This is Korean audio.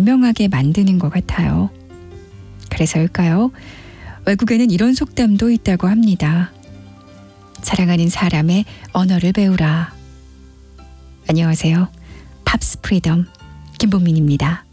저명하게 만드는 것 같아요. 그래서일까요? 외국에는 이런 속담도 있다고 합니다. 사랑하는 사람의 언어를 배우라. 안녕하세요. 팝스 프리덤 김보민입니다.